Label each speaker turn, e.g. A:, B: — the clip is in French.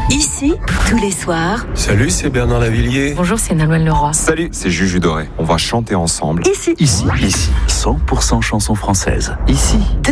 A: Ici, tous les soirs.
B: Salut, c'est Bernard Lavillier.
C: Bonjour, c'est Nolwenn Leroy.
D: Salut, c'est Juju Doré. On va chanter ensemble.
A: Ici.
E: 100% chansons françaises. Ici.